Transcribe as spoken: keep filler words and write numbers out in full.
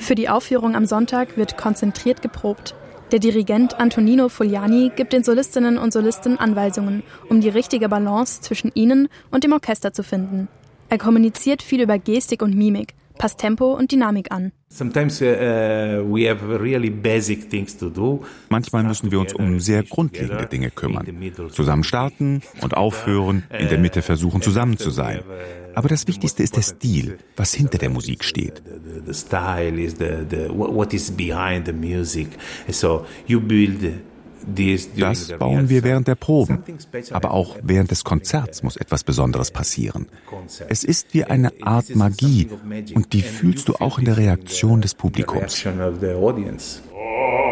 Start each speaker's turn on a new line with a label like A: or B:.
A: Für die Aufführung am Sonntag wird konzentriert geprobt. Der Dirigent Antonino Fogliani gibt den Solistinnen und Solisten Anweisungen, um die richtige Balance zwischen ihnen und dem Orchester zu finden. Er kommuniziert viel über Gestik und Mimik, passt Tempo und Dynamik an.
B: Manchmal müssen wir uns um sehr grundlegende Dinge kümmern. Zusammen starten und aufhören, in der Mitte versuchen zusammen zu sein. Aber das Wichtigste ist der Stil, was hinter der Musik steht. Das bauen wir während der Proben. Aber auch während des Konzerts muss etwas Besonderes passieren. Es ist wie eine Art Magie und die fühlst du auch in der Reaktion des Publikums.